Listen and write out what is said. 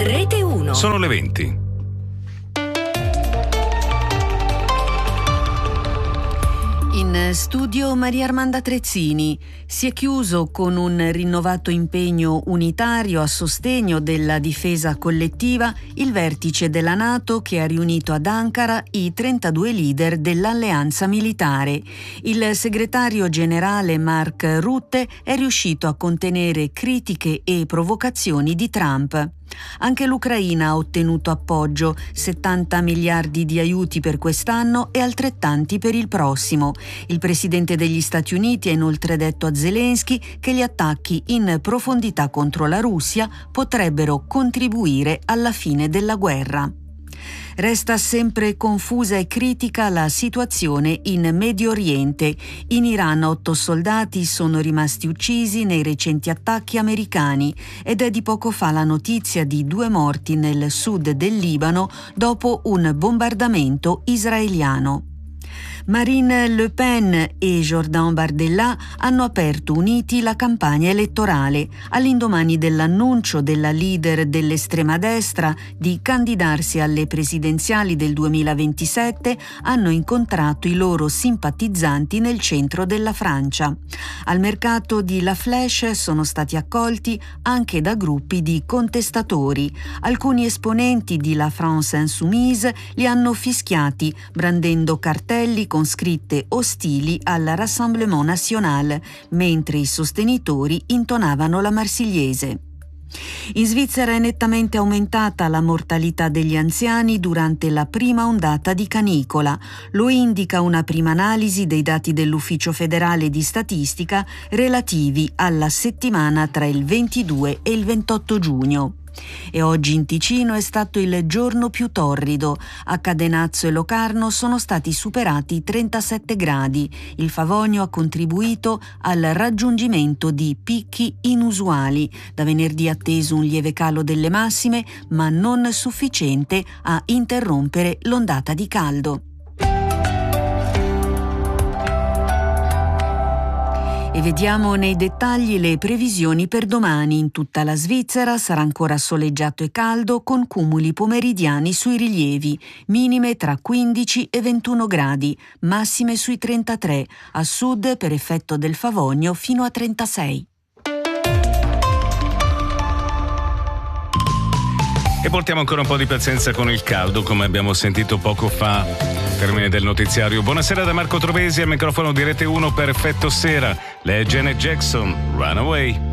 Rete 1. Sono le 20. In studio Maria Armanda Trezzini. Si è chiuso con un rinnovato impegno unitario a sostegno della difesa collettiva il vertice della NATO che ha riunito ad Ankara i 32 leader dell'alleanza militare. Il segretario generale Mark Rutte è riuscito a contenere critiche e provocazioni di Trump. Anche l'Ucraina ha ottenuto appoggio, 70 miliardi di aiuti per quest'anno e altrettanti per il prossimo. Il presidente degli Stati Uniti ha inoltre detto a Zelensky che gli attacchi in profondità contro la Russia potrebbero contribuire alla fine della guerra. Resta sempre confusa e critica la situazione in Medio Oriente. In Iran 8 soldati sono rimasti uccisi nei recenti attacchi americani ed è di poco fa la notizia di 2 morti nel sud del Libano dopo un bombardamento israeliano. Marine Le Pen e Jordan Bardella hanno aperto uniti la campagna elettorale all'indomani dell'annuncio della leader dell'estrema destra di candidarsi alle presidenziali del 2027. Hanno incontrato i loro simpatizzanti nel centro della Francia. Al mercato di La Flèche sono stati accolti anche da gruppi di contestatori. Alcuni esponenti di La France Insoumise li hanno fischiati brandendo cartelli con scritte ostili al Rassemblement National, mentre i sostenitori intonavano la Marsigliese. In Svizzera è nettamente aumentata la mortalità degli anziani durante la prima ondata di canicola. Lo indica una prima analisi dei dati dell'Ufficio federale di statistica relativi alla settimana tra il 22 e il 28 giugno. E oggi in Ticino è stato il giorno più torrido. A Cadenazzo e Locarno sono stati superati i 37 gradi. Il Favonio ha contribuito al raggiungimento di picchi inusuali. Da venerdì è atteso un lieve calo delle massime, ma non sufficiente a interrompere l'ondata di caldo. E vediamo nei dettagli le previsioni per domani. In tutta la Svizzera sarà ancora soleggiato e caldo con cumuli pomeridiani sui rilievi, minime tra 15 e 21 gradi, massime sui 33, a sud per effetto del Favonio fino a 36. E portiamo ancora un po' di pazienza con il caldo, come abbiamo sentito poco fa. Termine del notiziario. Buonasera da Marco Trovesi al microfono di Rete 1 per Effetto Sera. Lei è Janet Jackson, Runaway.